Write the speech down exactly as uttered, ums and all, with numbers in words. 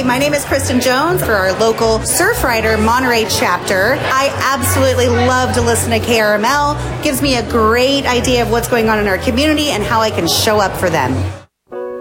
My name is Kristen Jones for our local Surfrider Monterey chapter. I absolutely love to listen to K R M L. Gives me a great idea of what's going on in our community and how I can show up for them.